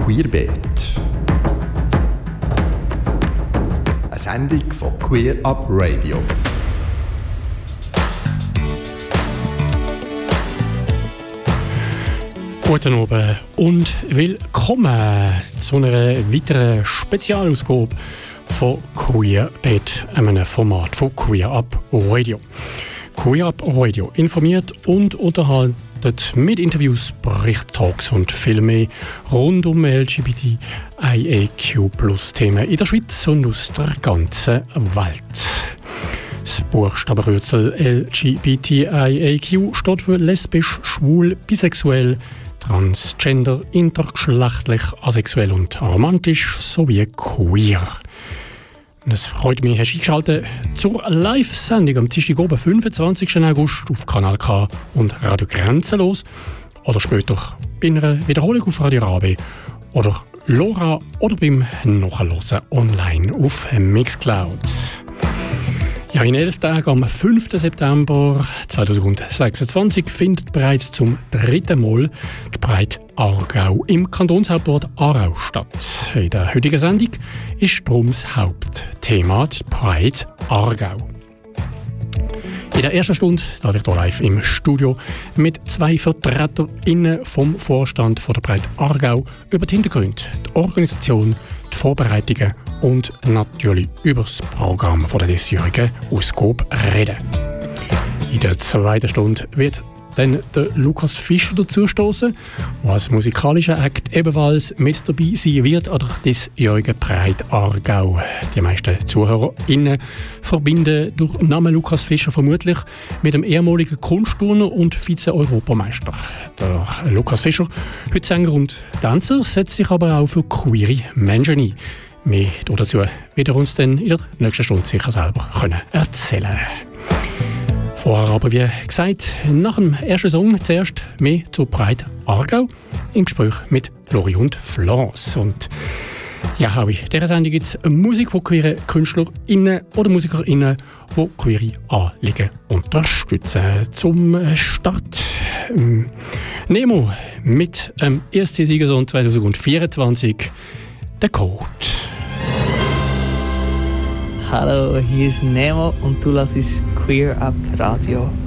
Queerbeat. Eine Sendung von Queer Up Radio. Guten Abend und willkommen zu einer weiteren Spezialausgabe von Queerbeat, einem Format von Queer Up Radio. Queer Up Radio informiert und unterhaltet mit Interviews, Bericht-Talks und viel mehr rund um LGBTIAQ+-Themen in der Schweiz und aus der ganzen Welt. Das Buchstabenkürzel LGBTIAQ steht für lesbisch, schwul, bisexuell, transgender, intergeschlechtlich, asexuell und aromantisch sowie queer. Es freut mich, hast du eingeschaltet zur Live-Sendung am Dienstag oben, 25. August auf Kanal K und Radio Grenzenlos. Oder später bei einer Wiederholung auf Radio Rabe oder Lora oder beim Nachhören online auf Mixcloud. Ja, in 11 Tagen am 5. September 2026 findet bereits zum 3. Mal die Pride Aargau im Kantonshauptort Aarau statt. In der heutigen Sendung ist darum das Hauptthema die Pride Aargau. In der ersten Stunde darf ich hier live im Studio mit zwei VertreterInnen vom Vorstand von der Pride Aargau über die Hintergründe, die Organisation, die Vorbereitungen und natürlich über das Programm der diesjährigen Ausgabe reden. In der zweiten Stunde wird dann der Lukas Fischer dazustoßen, der als musikalischer Act ebenfalls mit dabei sein wird an der diesjährigen Pride Aargau. Die meisten ZuhörerInnen verbinden durch den Namen Lukas Fischer vermutlich mit dem ehemaligen Kunstturner und Vize-Europameister. Der Lukas Fischer, heute Sänger und Tänzer, setzt sich aber auch für queere Menschen ein. Mehr dazu wird er uns dann in der nächsten Stunde sicher selber erzählen. Vorher aber, wie gesagt, nach dem ersten Song zuerst mehr zur Pride Aargau im Gespräch mit Lori und Florence. Und ja, auch in dieser Sendung gibt es Musik von queeren KünstlerInnen oder MusikerInnen, die queere Anliegen unterstützen. Zum Start Nemo mit dem ESC-Siegersohn 2024, der Code. Hallo, hier ist Nemo und du hörst Queer Up Radio.